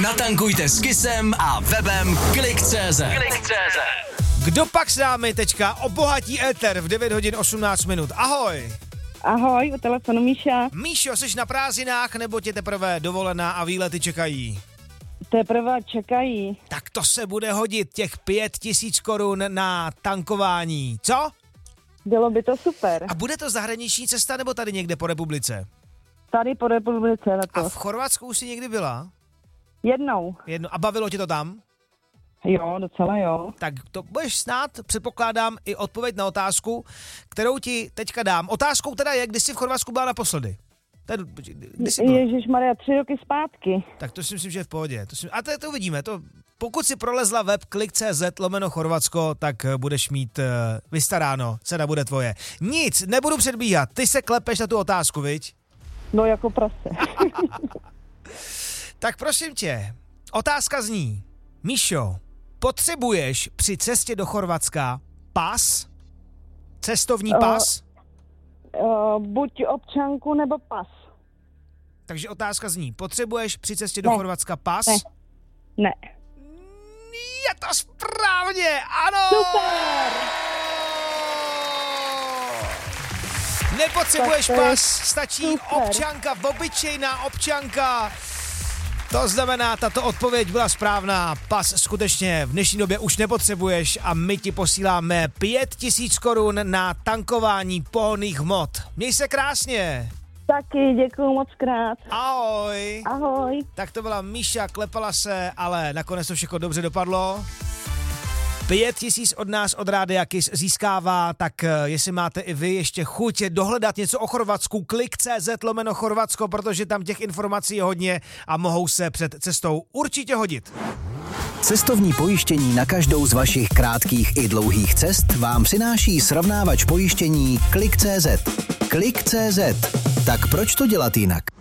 natankujte s Kissem a webem Klik.cz. Kdo pak s námi teďka obohatí éter v 9 hodin 18 minut? Ahoj! Ahoj, u telefonu Míša. Míšo, jsi na prázdninách nebo tě teprve dovolená a výlety čekají? Teprve čekají. Tak to se bude hodit těch 5000 korun na tankování, co? Bylo by to super. A bude to zahraniční cesta nebo tady někde po republice? Tady po republice A letos. v Chorvatsku už jsi někdy byla? Jednou. A bavilo tě to tam? Jo, docela jo. Tak to budeš snad, předpokládám, i odpověď na otázku, kterou ti teďka dám. Otázkou teda je, kdy jsi v Chorvatsku byla naposledy? Ježišmarja, 3 roky zpátky. Tak to si myslím, že je v pohodě. A to uvidíme. Pokud si prolezla web Klik.cz/Chorvatsko, tak budeš mít vystaráno. Cena bude tvoje. Nic, nebudu předbíhat. Ty se klepeš na tu otázku, viď? No jako prase. Tak prosím tě, otázka zní. Míšo, potřebuješ při cestě do Chorvatska pas? Cestovní pas? Buď občanku nebo pas. Takže otázka zní, potřebuješ při cestě do Chorvatska pas? Ne. Je to správně, ano! Super! Nepotřebuješ pas, stačí občanka, obyčejná občanka. To znamená, tato odpověď byla správná. Pas skutečně v dnešní době už nepotřebuješ a my ti posíláme 5000 korun na tankování pohonných hmot. Měj se krásně. Taky, děkuju moc krát. Ahoj. Ahoj. Tak to byla Míša, klepala se, ale nakonec to všechno dobře dopadlo. 5000 od nás, od Rádia Kiss získává, tak jestli máte i vy ještě chuť dohledat něco o Chorvatsku, Klik.cz/Chorvatsko, protože tam těch informací je hodně a mohou se před cestou určitě hodit. Cestovní pojištění na každou z vašich krátkých i dlouhých cest vám přináší srovnávač pojištění Klik.cz. Klik.cz. Tak proč to dělat jinak?